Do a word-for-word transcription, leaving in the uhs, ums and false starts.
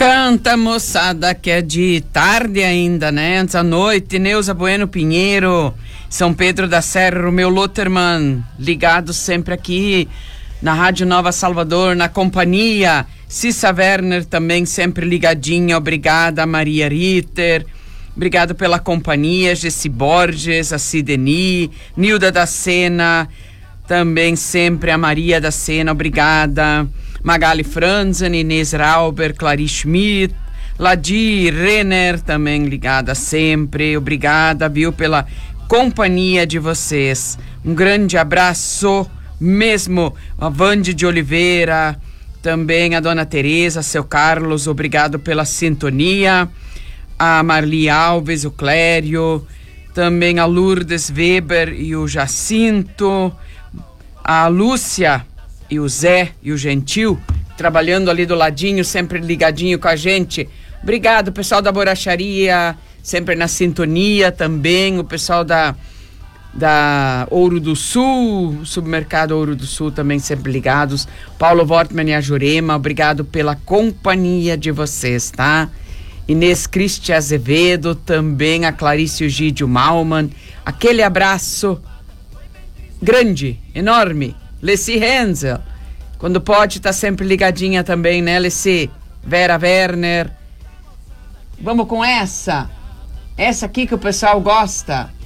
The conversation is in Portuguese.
Canta, moçada, que é de tarde ainda, né? Antes à noite, Neuza Bueno Pinheiro, São Pedro da Serra, o meu Lotterman, ligado sempre aqui na Rádio Nova Salvador, na companhia. Cissa Werner também sempre ligadinha, obrigada, Maria Ritter, obrigado pela companhia, Gessi Borges, a Sideni, Nilda da Sena, também sempre a Maria da Sena, obrigada. Magali Franzen, Inês Rauber, Clarice Schmidt, Ladi Renner, também ligada sempre. Obrigada, viu, pela companhia de vocês. Um grande abraço mesmo. A Vande de Oliveira, também a Dona Tereza, seu Carlos, obrigado pela sintonia. A Marli Alves, o Clério, também a Lourdes Weber e o Jacinto, a Lúcia e o Zé e o Gentil, trabalhando ali do ladinho, sempre ligadinho com a gente. Obrigado, pessoal da Boracharia, sempre na sintonia também, o pessoal da, da Ouro do Sul, Supermercado Ouro do Sul também sempre ligados. Paulo Wortmann e a Jurema, obrigado pela companhia de vocês, tá? Inês Cristi Azevedo, também a Clarice Eugídio Malman, aquele abraço grande, enorme. Leci Hensel, quando pode, tá sempre ligadinha também, né, Leci? Vera Werner. Vamos com essa. Essa aqui que o pessoal gosta.